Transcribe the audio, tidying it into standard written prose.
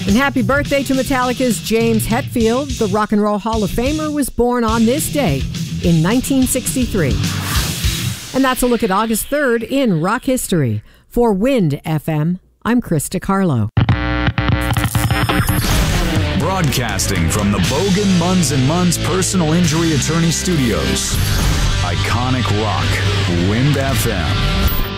And happy birthday to Metallica's James Hetfield. The Rock and Roll Hall of Famer was born on this day in 1963. And that's a look at August 3rd in rock history. For Wind FM, I'm Krista Carlo. Broadcasting from the Bogan Munz & Munz Personal Injury Attorney Studios. Iconic rock, Wind FM.